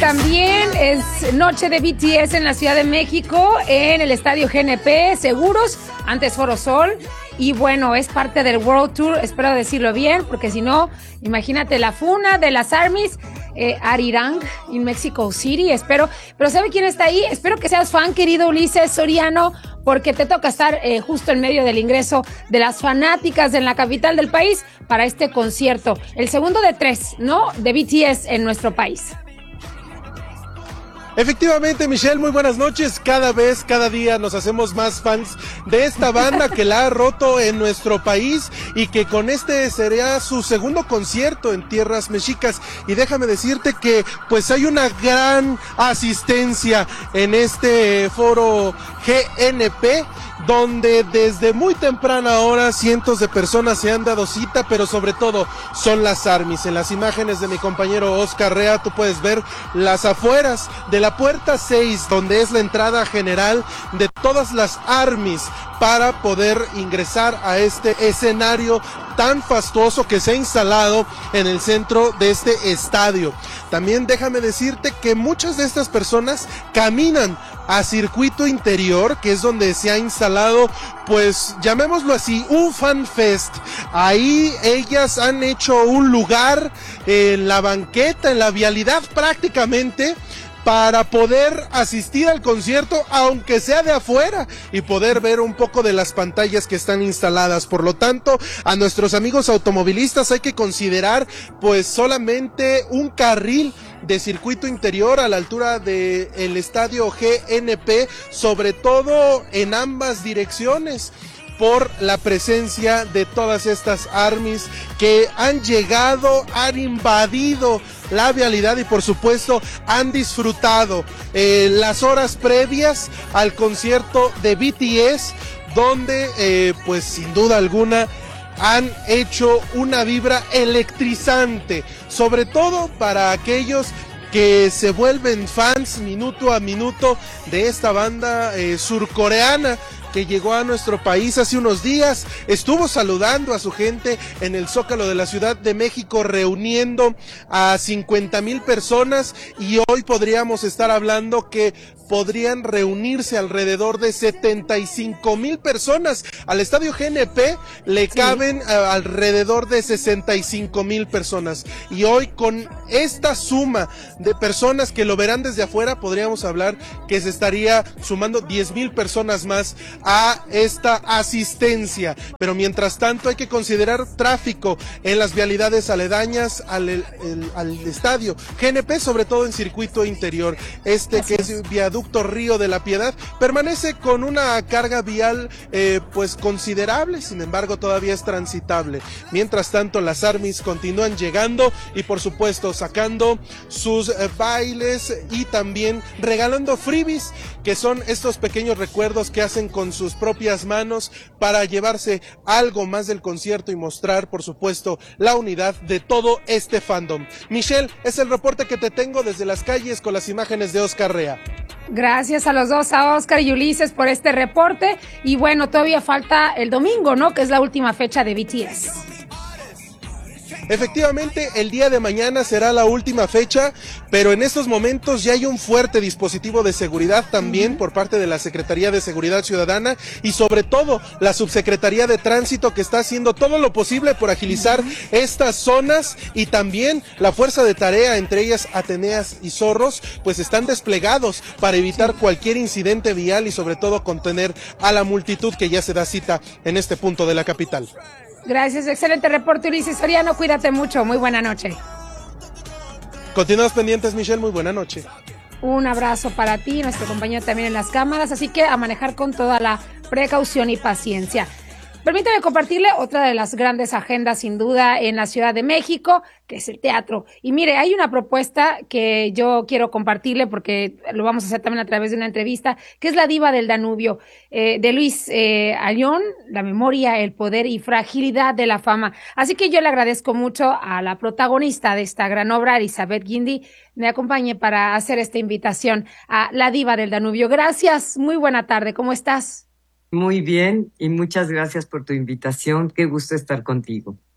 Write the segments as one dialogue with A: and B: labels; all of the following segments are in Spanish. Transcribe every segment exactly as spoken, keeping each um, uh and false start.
A: también es noche de B T S en la Ciudad de México, en el Estadio G N P Seguros, antes Foro Sol. Y bueno, es parte del World Tour, espero decirlo bien, porque si no, imagínate la funa de las ARMYs, eh, Arirang, en Mexico City, espero. Pero ¿sabe quién está ahí? Espero que seas fan, querido Ulises Soriano, porque te toca estar eh, justo en medio del ingreso de las fanáticas en la capital del país para este concierto. El segundo de tres, ¿no? De B T S en nuestro país.
B: Efectivamente, Michelle, muy buenas noches. Cada vez, cada día nos hacemos más fans de esta banda que la ha roto en nuestro país y que con este sería su segundo concierto en tierras mexicas. Y déjame decirte que pues hay una gran asistencia en este foro G N P, donde desde muy temprana hora cientos de personas se han dado cita, pero sobre todo son las ARMYs. En las imágenes de mi compañero Oscar Rea tú puedes ver las afueras de la puerta seis, donde es la entrada general de todas las ARMYs para poder ingresar a este escenario tan fastuoso que se ha instalado en el centro de este estadio. También déjame decirte que muchas de estas personas caminan a circuito interior, que es donde se ha instalado, pues llamémoslo así, un fan fest. Ahí ellas han hecho un lugar en la banqueta, en la vialidad prácticamente, para poder asistir al concierto, aunque sea de afuera, y poder ver un poco de las pantallas que están instaladas. Por lo tanto, a nuestros amigos automovilistas hay que considerar pues solamente un carril de circuito interior a la altura del estadio G N P, sobre todo en ambas direcciones, por la presencia de todas estas ARMYs que han llegado, han invadido la vialidad y por supuesto han disfrutado eh, las horas previas al concierto de B T S, donde eh, pues sin duda alguna han hecho una vibra electrizante, sobre todo para aquellos que se vuelven fans minuto a minuto de esta banda eh, surcoreana que llegó a nuestro país hace unos días. Estuvo saludando a su gente en el Zócalo de la Ciudad de México, reuniendo a cincuenta mil personas, y hoy podríamos estar hablando que podrían reunirse alrededor de setenta y cinco mil personas. Al estadio G N P le caben sí. uh, alrededor de sesenta y cinco mil personas, y hoy con esta suma de personas que lo verán desde afuera, podríamos hablar que se estaría sumando diez mil personas más a esta asistencia. Pero mientras tanto hay que considerar tráfico en las vialidades aledañas al, el, el, al estadio G N P, sobre todo en circuito interior. Este Así que es, es viaducto Río de la Piedad permanece con una carga vial eh, pues considerable, sin embargo todavía es transitable. Mientras tanto las ARMYs continúan llegando y por supuesto sacando sus eh, bailes y también regalando freebies, que son estos pequeños recuerdos que hacen con sus propias manos para llevarse algo más del concierto y mostrar por supuesto la unidad de todo este fandom. Michelle, es el reporte que te tengo desde las calles con las imágenes de Oscar Rea.
A: Gracias a los dos, a Oscar y Ulises, por este reporte. Y bueno, todavía falta el domingo, ¿no? Que es la última fecha de B T S.
B: Efectivamente, el día de mañana será la última fecha, pero en estos momentos ya hay un fuerte dispositivo de seguridad también uh-huh. por parte de la Secretaría de Seguridad Ciudadana y sobre todo la Subsecretaría de Tránsito, que está haciendo todo lo posible por agilizar uh-huh. estas zonas, y también la Fuerza de Tarea, entre ellas Ateneas y Zorros, pues están desplegados para evitar cualquier incidente vial y sobre todo contener a la multitud que ya se da cita en este punto de la capital.
A: Gracias, excelente reporte, Ulises Soriano, cuídate mucho, muy buena noche.
B: Continuamos pendientes, Michelle, muy buena noche.
A: Un abrazo para ti, nuestro compañero también en las cámaras, así que a manejar con toda la precaución y paciencia. Permítame compartirle otra de las grandes agendas, sin duda, en la Ciudad de México, que es el teatro. Y mire, hay una propuesta que yo quiero compartirle porque lo vamos a hacer también a través de una entrevista, que es La Diva del Danubio, eh, de Luis eh, Ayllón, La memoria, el poder y fragilidad de la fama. Así que yo le agradezco mucho a la protagonista de esta gran obra, Elizabeth Guindy, me acompañe para hacer esta invitación a La Diva del Danubio. Gracias, muy buena tarde, ¿cómo estás?
C: Muy bien, y muchas gracias por tu invitación. Qué gusto estar contigo.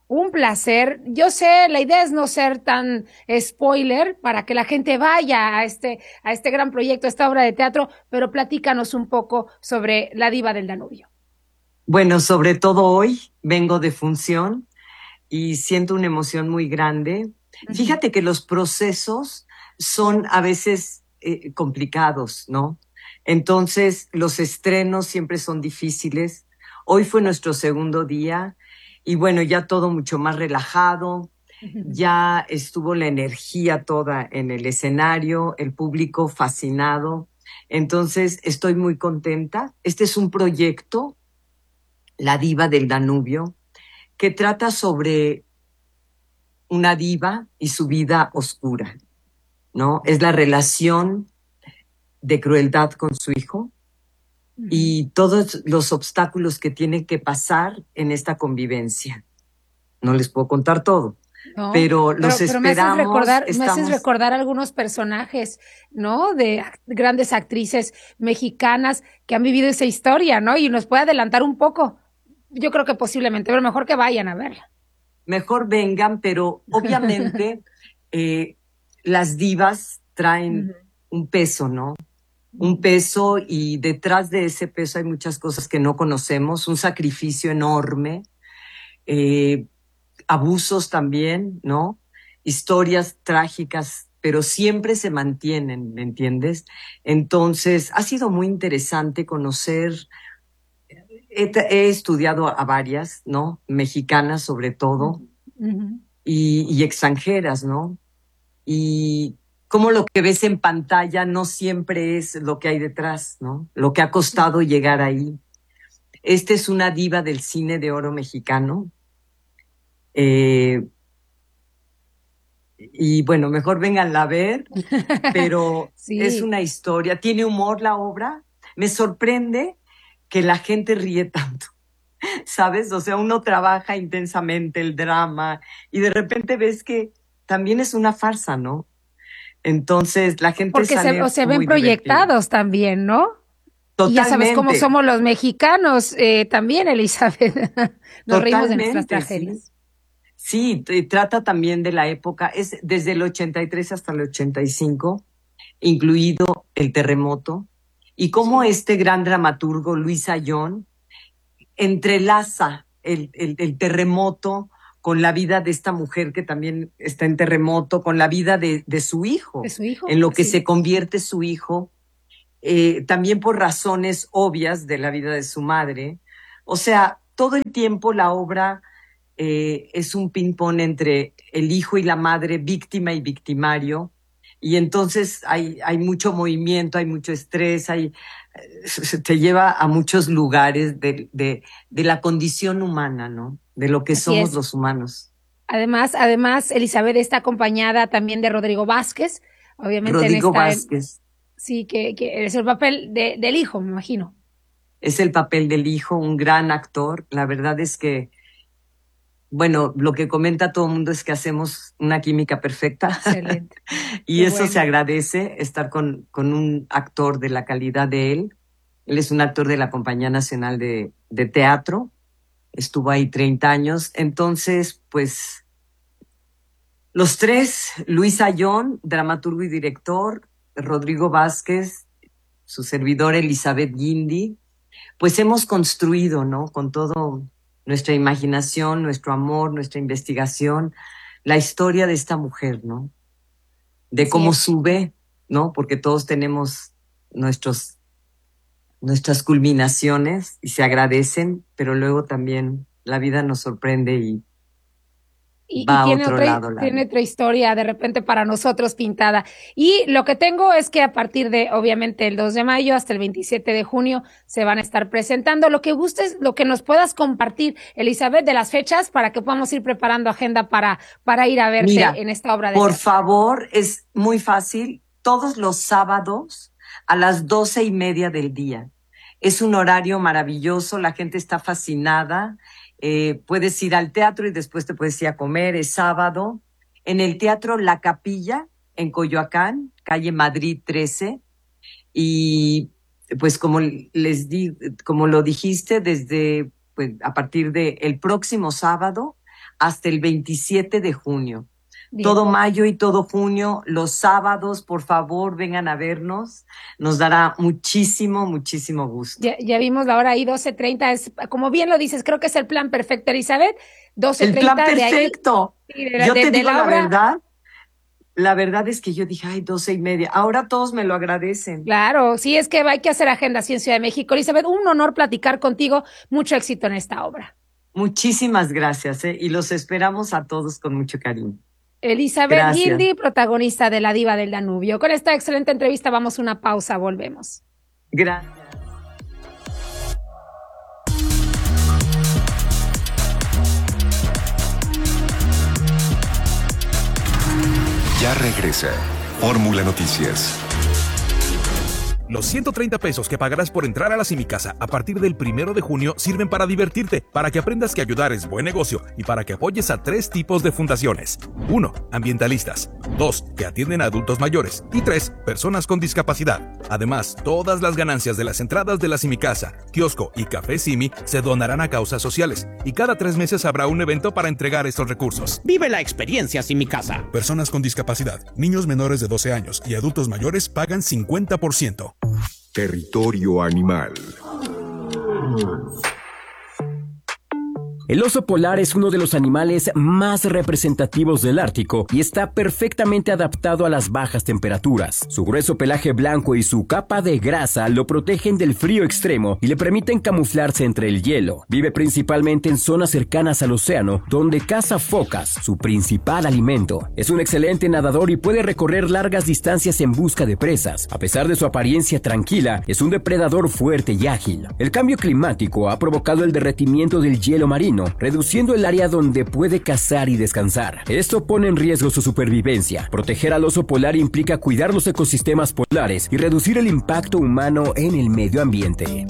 A: Un placer. Yo sé, la idea es no ser tan spoiler para que la gente vaya a este, a este gran proyecto, a esta obra de teatro, pero platícanos un poco sobre La Diva del Danubio.
C: Bueno, sobre todo hoy vengo de función y siento una emoción muy grande. Uh-huh. Fíjate que los procesos son a veces eh, complicados, ¿no? Entonces, los estrenos siempre son difíciles. Hoy fue nuestro segundo día y bueno, ya todo mucho más relajado. Uh-huh. Ya estuvo la energía toda en el escenario, el público fascinado. Entonces, estoy muy contenta. Este es un proyecto, La Diva del Danubio, que trata sobre una diva y su vida oscura, ¿no? Es la relación de crueldad con su hijo uh-huh. y todos los obstáculos que tiene que pasar en esta convivencia. No les puedo contar todo, no, pero los pero, pero esperamos.
A: Me haces, recordar, estamos... me haces recordar algunos personajes, ¿no? De grandes actrices mexicanas que han vivido esa historia, ¿no? Y nos puede adelantar un poco. Yo creo que posiblemente, pero mejor que vayan a verla.
C: Mejor vengan, pero obviamente eh, las divas traen uh-huh. un peso, ¿no? Un peso y detrás de ese peso hay muchas cosas que no conocemos, un sacrificio enorme, eh, abusos también, ¿no? Historias trágicas, pero siempre se mantienen, ¿me entiendes? Entonces, ha sido muy interesante conocer. He, he estudiado a varias, ¿no? Mexicanas sobre todo, uh-huh. y, y extranjeras, ¿no? Y como lo que ves en pantalla no siempre es lo que hay detrás, ¿no? Lo que ha costado llegar ahí. Esta es una diva del cine de oro mexicano. Eh, y bueno, mejor vénganla a ver, pero sí. Es una historia. ¿Tiene humor la obra? Me sorprende que la gente ríe tanto, ¿sabes? O sea, uno trabaja intensamente el drama y de repente ves que también es una farsa, ¿no? Entonces, la gente
A: Porque
C: sale
A: se, o se ven proyectados divertida. También, ¿no?
C: Totalmente.
A: Y ya sabes cómo somos los mexicanos eh, también, Elizabeth. Nos
C: Totalmente,
A: reímos de nuestras tragedias.
C: Sí, sí, trata también de la época, es desde el ochenta y tres hasta el ochenta y cinco, incluido el terremoto. Y cómo sí. Este gran dramaturgo, Luis Ayllón, entrelaza el, el, el terremoto con la vida de esta mujer que también está en terremoto, con la vida de, de su hijo.
A: ¿De su hijo?
C: En lo que
A: sí.
C: se convierte su hijo, eh, también por razones obvias de la vida de su madre. O sea, todo el tiempo la obra eh, es un ping-pong entre el hijo y la madre, víctima y victimario. Y entonces hay, hay mucho movimiento, hay mucho estrés, hay, te lleva a muchos lugares de, de, de la condición humana, ¿no? De lo que Así somos es. Los humanos.
A: Además, además, Elizabeth está acompañada también de Rodrigo Vázquez, obviamente.
C: Rodrigo
A: en esta,
C: Vázquez.
A: Sí, que, que es el papel de, del hijo, me imagino.
C: Es el papel del hijo, un gran actor. La verdad es que bueno, lo que comenta todo el mundo es que hacemos una química perfecta.
A: Excelente.
C: Y
A: Qué
C: eso
A: bueno.
C: Se agradece, estar con, con un actor de la calidad de él. Él es un actor de la Compañía Nacional de, de Teatro. Estuvo ahí treinta años. Entonces, pues, los tres, Luis Ayllón, dramaturgo y director, Rodrigo Vázquez, su servidor Elizabeth Guindy, pues hemos construido, ¿no? Con todo nuestra imaginación, nuestro amor, nuestra investigación, la historia de esta mujer, ¿no? De cómo sí. sube, ¿no? Porque todos tenemos nuestros, nuestras culminaciones y se agradecen, pero luego también la vida nos sorprende y
A: Y,
C: va
A: y
C: a
A: tiene
C: otro
A: otra,
C: lado.
A: Tiene otra historia de repente para nosotros pintada. Y lo que tengo es que a partir de, obviamente, el dos de mayo hasta el veintisiete de junio se van a estar presentando. Lo que gustes, lo que nos puedas compartir, Elizabeth, de las fechas para que podamos ir preparando agenda para, para ir a verte
C: Mira,
A: en esta obra de
C: por
A: teatro.
C: favor, es muy fácil. Todos los sábados a las doce y media del día. Es un horario maravilloso, la gente está fascinada. Eh, puedes ir al teatro y después te puedes ir a comer, es sábado, en el Teatro La Capilla, en Coyoacán, calle Madrid trece, y pues como les di, como lo dijiste, desde, pues a partir de el próximo sábado hasta el veintisiete de junio.
A: Bien.
C: Todo mayo y todo junio, los sábados, por favor, vengan a vernos. Nos dará muchísimo, muchísimo gusto.
A: Ya, ya vimos la hora ahí, doce treinta, es, como bien lo dices, creo que es el plan perfecto, Elizabeth. doce treinta.
C: El plan perfecto.
A: De ahí, de,
C: yo
A: de,
C: te
A: de
C: digo
A: la,
C: la
A: obra.
C: verdad. La verdad es que yo dije, ay, doce y media. Ahora todos me lo agradecen.
A: Claro, sí, es que hay que hacer agenda así en Ciudad de México. Elizabeth, un honor platicar contigo. Mucho éxito en esta obra.
C: Muchísimas gracias, ¿eh? Y los esperamos a todos con mucho cariño.
A: Elizabeth
C: Gracias.
A: Gildy, protagonista de La Diva del Danubio. Con esta excelente entrevista vamos a una pausa, volvemos.
C: Gracias.
D: Ya regresa Fórmula Noticias.
E: Los ciento treinta pesos que pagarás por entrar a la Simicasa a partir del primero de junio sirven para divertirte, para que aprendas que ayudar es buen negocio y para que apoyes a tres tipos de fundaciones. Uno, ambientalistas. Dos, que atienden a adultos mayores. Y tres, personas con discapacidad. Además, todas las ganancias de las entradas de la Simicasa, kiosco y Café Simi se donarán a causas sociales. Y cada tres meses habrá un evento para entregar estos recursos.
F: Vive la experiencia Simicasa.
E: Personas con discapacidad, niños menores de doce años y adultos mayores pagan cincuenta por ciento.
D: Territorio Animal.
G: El oso polar es uno de los animales más representativos del Ártico y está perfectamente adaptado a las bajas temperaturas. Su grueso pelaje blanco y su capa de grasa lo protegen del frío extremo y le permiten camuflarse entre el hielo. Vive principalmente en zonas cercanas al océano, donde caza focas, su principal alimento. Es un excelente nadador y puede recorrer largas distancias en busca de presas. A pesar de su apariencia tranquila, es un depredador fuerte y ágil. El cambio climático ha provocado el derretimiento del hielo marino, reduciendo el área donde puede cazar y descansar. Esto pone en riesgo su supervivencia. Proteger al oso polar implica cuidar los ecosistemas polares y reducir el impacto humano en el medio ambiente.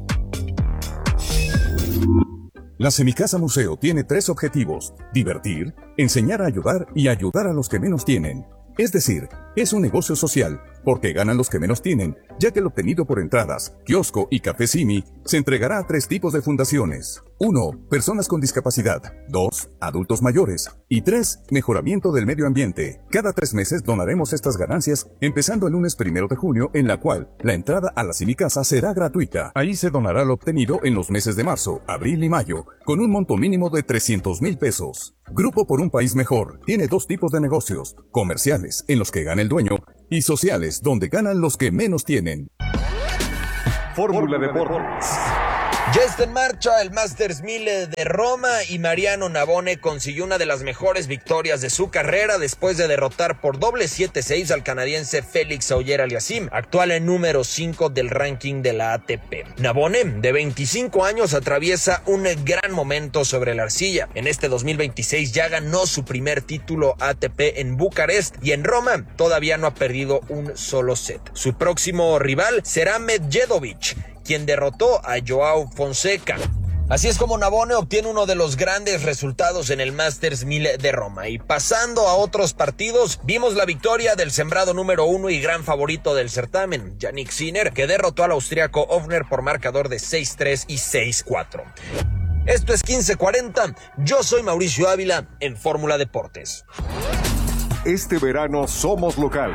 H: La Semicasa Museo tiene tres objetivos: divertir, enseñar a ayudar y ayudar a los que menos tienen. Es decir, es un negocio social, porque ganan los que menos tienen, ya que el obtenido por entradas, kiosco y Café Simi se entregará a tres tipos de fundaciones. Uno, personas con discapacidad. Dos, adultos mayores. Y tres, mejoramiento del medio ambiente. Cada tres meses donaremos estas ganancias, empezando el lunes primero de junio, en la cual la entrada a la Simicasa será gratuita. Ahí se donará lo obtenido en los meses de marzo, abril y mayo, con un monto mínimo de trescientos mil pesos. Grupo por un País Mejor tiene dos tipos de negocios: comerciales, en los que gana el dueño, y sociales, donde ganan los que menos tienen.
D: Fórmula Deportes.
I: Ya está en marcha el Masters mil de Roma y Mariano Navone consiguió una de las mejores victorias de su carrera después de derrotar por doble siete seis al canadiense Félix Auger-Aliassime, actual en número cinco del ranking de la A T P. Navone, de veinticinco años, atraviesa un gran momento sobre la arcilla. En este dos mil veintiséis ya ganó su primer título A T P en Bucarest y en Roma todavía no ha perdido un solo set. Su próximo rival será Medjedovic, quien derrotó a Joao Fonseca. Así es como Navone obtiene uno de los grandes resultados en el Masters mil de Roma. Y pasando a otros partidos, vimos la victoria del sembrado número uno y gran favorito del certamen, Jannik Sinner, que derrotó al austriaco Ofner por marcador de seis tres y seis cuatro. Esto es quince cuarenta, yo soy Mauricio Ávila en Fórmula Deportes.
D: Este verano somos locales.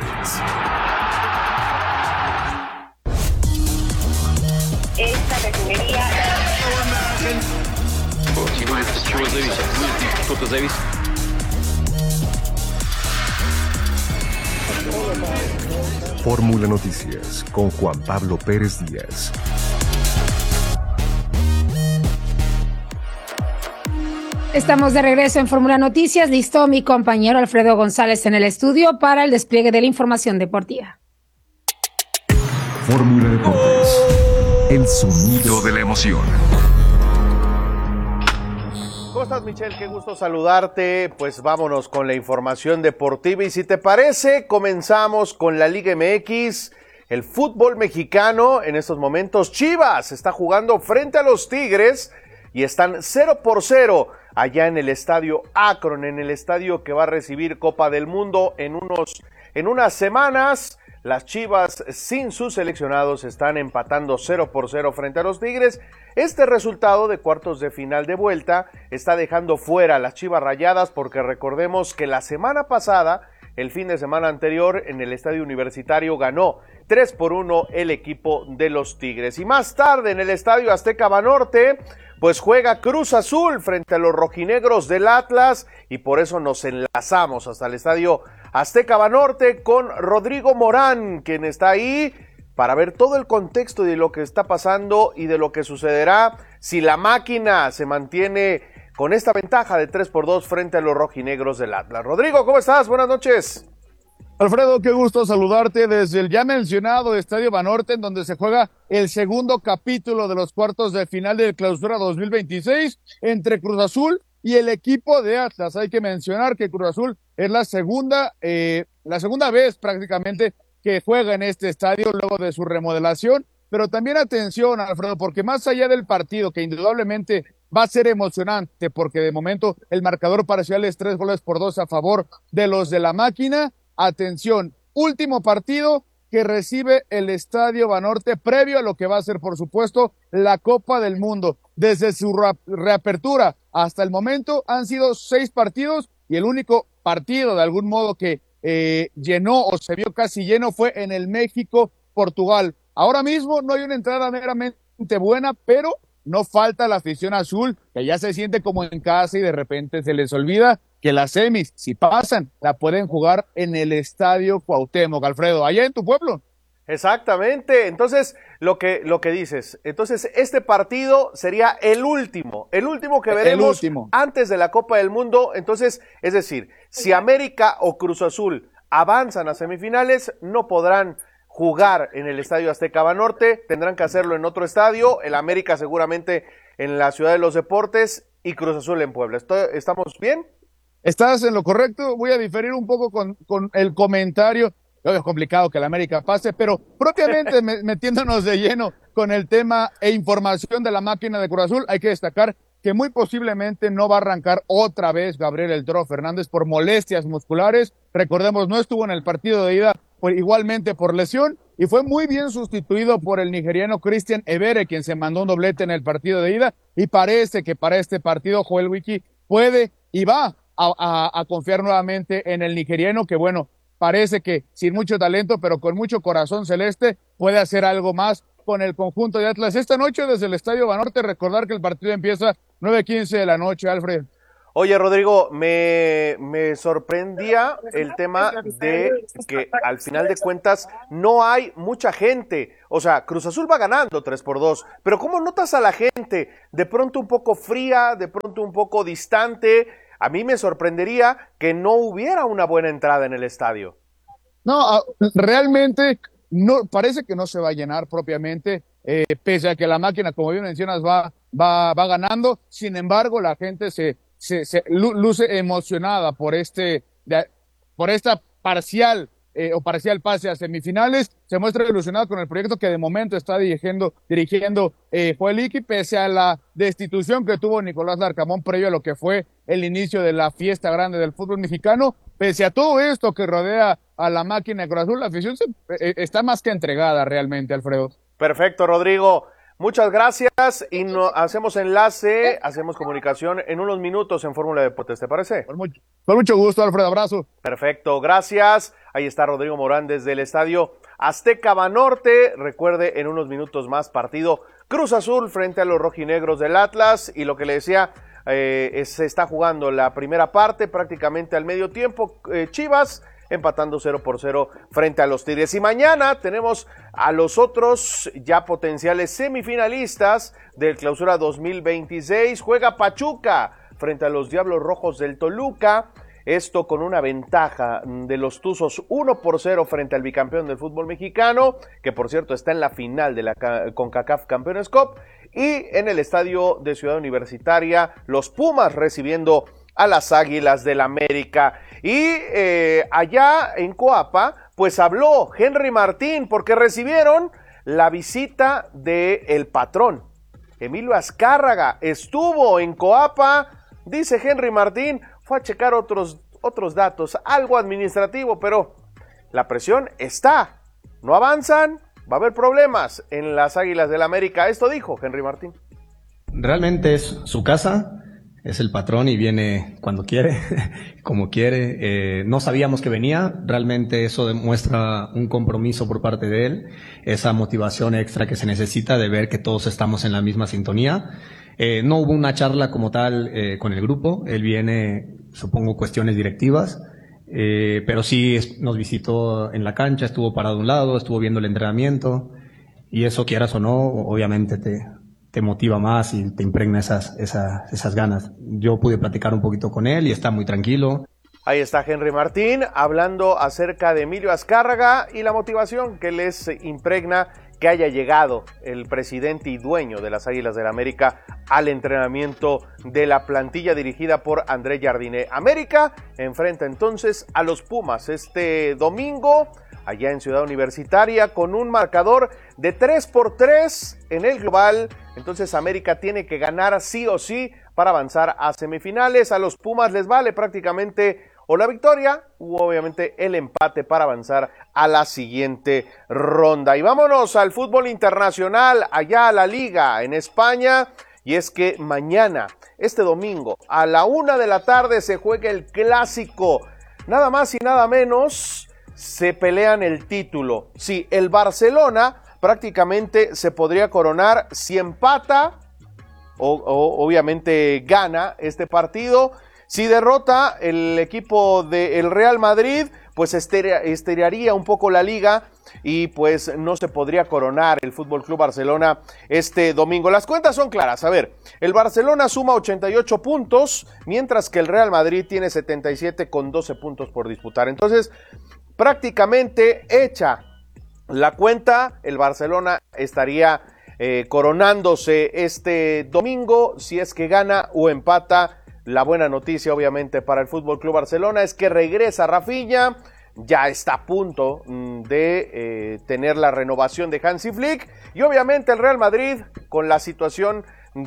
J: Esta refinería.
D: Fórmula Noticias con Juan Pablo Pérez Díaz.
A: Estamos de regreso en Fórmula Noticias. Listo mi compañero Alfredo González en el estudio para el despliegue de la información deportiva.
D: Fórmula Deportes. El sonido de la emoción.
B: ¿Cómo estás, Michelle? Qué gusto saludarte. Pues vámonos con la información deportiva. Y si te parece, comenzamos con la Liga M X. El fútbol mexicano en estos momentos. Chivas está jugando frente a los Tigres y están cero por cero allá en el estadio Akron, en el estadio que va a recibir Copa del Mundo en unos, en unas semanas.
K: Las Chivas, sin sus seleccionados, están empatando cero por cero frente a los Tigres. Este resultado de cuartos de final de vuelta está dejando fuera a las Chivas Rayadas, porque recordemos que la semana pasada, el fin de semana anterior, en el Estadio Universitario ganó tres por uno el equipo de los Tigres. Y más tarde, en el Estadio Azteca Banorte, pues juega Cruz Azul frente a los rojinegros del Atlas, y por eso nos enlazamos hasta el Estadio Azteca Banorte con Rodrigo Morán, quien está ahí para ver todo el contexto de lo que está pasando y de lo que sucederá si la máquina se mantiene con esta ventaja de tres por dos frente a los rojinegros del Atlas. Rodrigo, ¿cómo estás? Buenas noches.
L: Alfredo, qué gusto saludarte desde el ya mencionado Estadio Banorte, en donde se juega el segundo capítulo de los cuartos de final del Clausura dos mil veintiséis entre Cruz Azul y el equipo de Atlas. Hay que mencionar que Cruz Azul es la segunda, eh, la segunda vez prácticamente que juega en este estadio luego de su remodelación, pero también atención, Alfredo, porque más allá del partido, que indudablemente va a ser emocionante, porque de momento el marcador parcial es tres goles por dos a favor de los de la máquina. Atención, último partido que recibe el Estadio Banorte previo a lo que va a ser, por supuesto, la Copa del Mundo. Desde su reapertura hasta el momento han sido seis partidos, y el único partido de algún modo que eh, llenó o se vio casi lleno fue en el México-Portugal. Ahora mismo no hay una entrada meramente buena, pero no falta la afición azul, que ya se siente como en casa, y de repente se les olvida que las semis, si pasan, la pueden jugar en el Estadio Cuauhtémoc, Alfredo, allá en tu pueblo.
K: Exactamente, entonces lo que, lo que dices, entonces este partido sería el último, el último que veremos último. antes de la Copa del Mundo. Entonces, es decir, si América o Cruz Azul avanzan a semifinales, no podrán jugar en el Estadio Azteca Banorte, tendrán que hacerlo en otro estadio, el América seguramente en la Ciudad de los Deportes y Cruz Azul en Puebla. ¿Estamos bien?
L: Estás en lo correcto. Voy a diferir un poco con, con el comentario. Es complicado que el América pase, pero propiamente metiéndonos de lleno con el tema e información de la máquina de Cruz Azul, hay que destacar que muy posiblemente no va a arrancar otra vez Gabriel El Toro Fernández por molestias musculares. Recordemos, no estuvo en el partido de ida por, igualmente por lesión, y fue muy bien sustituido por el nigeriano Christian Ebere, quien se mandó un doblete en el partido de ida, y parece que para este partido Joel Wiki puede y va a, a, a confiar nuevamente en el nigeriano, que bueno, parece que sin mucho talento, pero con mucho corazón celeste, puede hacer algo más con el conjunto de Atlas. Esta noche desde el Estadio Banorte, recordar que el partido empieza nueve quince de la noche, Alfred.
K: Oye, Rodrigo, me, me sorprendía el tema de que al final de cuentas no hay mucha gente. O sea, Cruz Azul va ganando tres por dos, pero ¿cómo notas a la gente? De pronto un poco fría, de pronto un poco distante. A mí me sorprendería que no hubiera una buena entrada en el estadio.
L: No, realmente no, parece que no se va a llenar propiamente, eh, pese a que la máquina, como bien mencionas, va, va, va ganando. Sin embargo, la gente se, se, se luce emocionada por este, de, por esta parcial eh, o parcial pase a semifinales. Se muestra ilusionado con el proyecto que de momento está dirigiendo, dirigiendo eh, Joel Iki, pese a la destitución que tuvo Nicolás Larcamón previo a lo que fue el inicio de la fiesta grande del fútbol mexicano. Pese a todo esto que rodea a la máquina de Cruz Azul, la afición se, eh, está más que entregada realmente, Alfredo.
K: Perfecto, Rodrigo. Muchas gracias, y no, hacemos enlace, hacemos comunicación en unos minutos en Fórmula Deportes, ¿te parece?
L: Con mucho, con mucho gusto, Alfredo, abrazo.
K: Perfecto, gracias. Ahí está Rodrigo Morán desde el Estadio Azteca Banorte. Recuerde, en unos minutos más partido Cruz Azul frente a los rojinegros del Atlas, y lo que le decía, eh, se está jugando la primera parte prácticamente al medio tiempo. eh, Chivas empatando cero por cero frente a los Tigres. Y mañana tenemos a los otros ya potenciales semifinalistas del Clausura dos mil veintiséis. Juega Pachuca frente a los Diablos Rojos del Toluca. Esto con una ventaja de los Tuzos uno por cero frente al bicampeón del fútbol mexicano, que por cierto está en la final de la CONCACAF Campeones Cup. Y en el estadio de Ciudad Universitaria, los Pumas recibiendo a las Águilas del América. Y eh, allá en Coapa, pues habló Henry Martín, porque recibieron la visita de el patrón. Emilio Azcárraga estuvo en Coapa, dice Henry Martín, fue a checar otros, otros datos, algo administrativo, pero la presión está no avanzan, va a haber problemas en las Águilas del América. Esto dijo Henry Martín.
M: Realmente es su casa, es el patrón y viene cuando quiere, como quiere. Eh, no sabíamos que venía, realmente eso demuestra un compromiso por parte de él, esa motivación extra que se necesita de ver que todos estamos en la misma sintonía. Eh, no hubo una charla como tal eh, con el grupo, él viene, supongo, cuestiones directivas, eh, pero sí es, nos visitó en la cancha, estuvo parado a un lado, estuvo viendo el entrenamiento y eso, quieras o no, obviamente te... te motiva más y te impregna esas, esas, esas ganas. Yo pude platicar un poquito con él y está muy tranquilo.
K: Ahí está Henry Martín hablando acerca de Emilio Azcárraga y la motivación que les impregna que haya llegado el presidente y dueño de las Águilas del la América al entrenamiento de la plantilla dirigida por André Jardiné. América enfrenta entonces a los Pumas este domingo allá en Ciudad Universitaria con un marcador de tres por tres en el global. Entonces América tiene que ganar sí o sí para avanzar a semifinales. A los Pumas les vale prácticamente o la victoria u obviamente el empate para avanzar a la siguiente ronda. Y vámonos al fútbol internacional, allá a la Liga en España. Y es que mañana, este domingo, a la una de la tarde se juega el clásico. Nada más y nada menos, se pelean el título. Sí, el Barcelona prácticamente se podría coronar si empata o, o obviamente gana este partido. Si derrota el equipo del Real Madrid, pues esterearía un poco la liga y pues no se podría coronar el Fútbol Club Barcelona este domingo. Las cuentas son claras. A ver, el Barcelona suma ochenta y ocho puntos, mientras que el Real Madrid tiene setenta y siete con doce puntos por disputar. Entonces, prácticamente hecha la cuenta, el Barcelona estaría eh, coronándose este domingo si es que gana o empata. La buena noticia, obviamente, para el Fútbol Club Barcelona es que regresa Rafinha, ya está a punto de eh, tener la renovación de Hansi Flick, y obviamente el Real Madrid, con la situación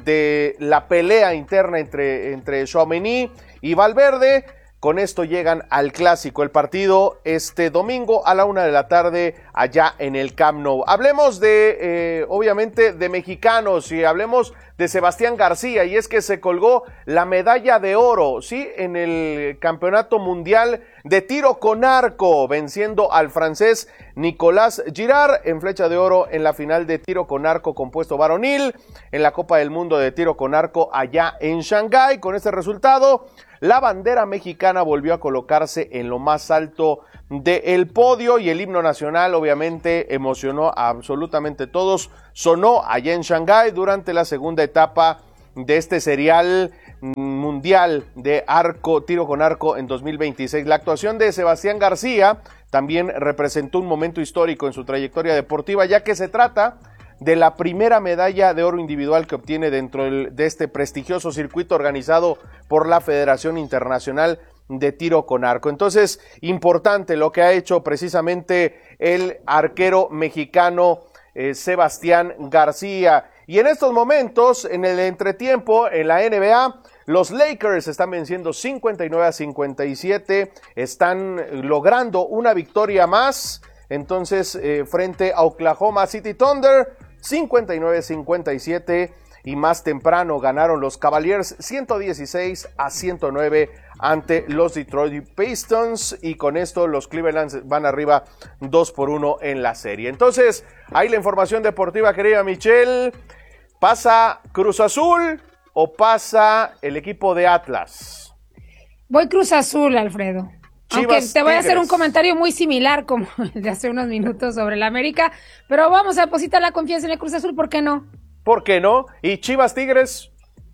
K: de la pelea interna entre, entre Tchouaméni y Valverde, con esto llegan al clásico, el partido este domingo a la una de la tarde allá en el Camp Nou. Hablemos de, eh, obviamente, de mexicanos y hablemos de Sebastián García, y es que se colgó la medalla de oro, ¿sí? En el Campeonato Mundial de Tiro con Arco, venciendo al francés Nicolas Girard en flecha de oro en la final de Tiro con Arco compuesto varonil en la Copa del Mundo de Tiro con Arco allá en Shanghái. Con este resultado, la bandera mexicana volvió a colocarse en lo más alto del podio y el himno nacional obviamente emocionó a absolutamente todos. Sonó allá en Shanghái durante la segunda etapa de este serial mundial de arco, tiro con arco en dos mil veintiséis. La actuación de Sebastián García también representó un momento histórico en su trayectoria deportiva, ya que se trata de la primera medalla de oro individual que obtiene dentro del, de este prestigioso circuito organizado por la Federación Internacional de Tiro con Arco. Entonces, importante lo que ha hecho precisamente el arquero mexicano eh, Sebastián García. Y en estos momentos, en el entretiempo, en la N B A, los Lakers están venciendo cincuenta y nueve a cincuenta y siete, están logrando una victoria más, entonces, eh, frente a Oklahoma City Thunder, cincuenta y nueve a cincuenta y siete, y más temprano ganaron los Cavaliers ciento dieciséis a ciento nueve ante los Detroit Pistons, y con esto los Cleveland van arriba dos por uno en la serie. Entonces, ahí la información deportiva, querida Michelle. ¿Pasa Cruz Azul o pasa el equipo de Atlas?
A: Voy Cruz Azul, Alfredo.
K: Chivas,
A: Aunque te voy a hacer
K: Tigres.
A: un comentario muy similar como el de hace unos minutos sobre el América, pero vamos a depositar la confianza en el Cruz Azul, ¿por qué no?
K: ¿Por qué no? ¿Y Chivas, Tigres?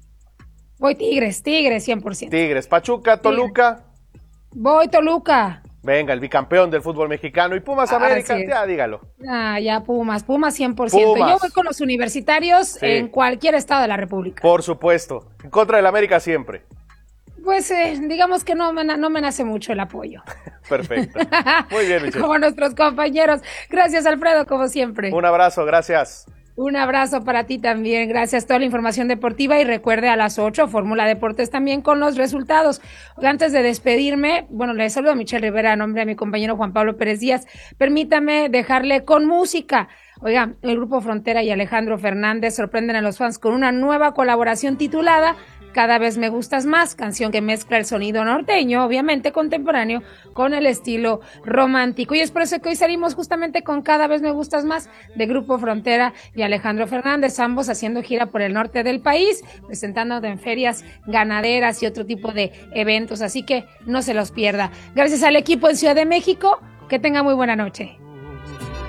A: Voy Tigres, Tigres, cien por ciento.
K: Tigres, Pachuca, Toluca.
A: Voy Toluca.
K: Venga, el bicampeón del fútbol mexicano. ¿Y Pumas América?
A: Así es.
K: Ya, dígalo.
A: Ah, ya Pumas, Pumas cien por ciento.
K: Pumas.
A: Yo voy con los universitarios
K: Sí.
A: en cualquier estado de la República.
K: Por supuesto. En contra del América siempre.
A: Pues eh, digamos que no me, na- no me nace mucho el apoyo.
K: Perfecto. Muy bien, Michelle.
A: Como nuestros compañeros. Gracias, Alfredo, como siempre.
K: Un abrazo, gracias.
A: Un abrazo para ti también, gracias. Toda la información deportiva y recuerde a las ocho, Fórmula Deportes también con los resultados. Antes de despedirme, bueno, le saludo a Michelle Rivera a nombre de mi compañero Juan Pablo Pérez Díaz. Permítame dejarle con música. Oiga, el Grupo Frontera y Alejandro Fernández sorprenden a los fans con una nueva colaboración titulada Cada vez me gustas más, canción que mezcla el sonido norteño, obviamente contemporáneo, con el estilo romántico. Y es por eso que hoy salimos justamente con Cada vez me gustas más, de Grupo Frontera y Alejandro Fernández, ambos haciendo gira por el norte del país, presentando en ferias ganaderas y otro tipo de eventos, así que no se los pierda. Gracias al equipo en Ciudad de México, que tenga muy buena noche.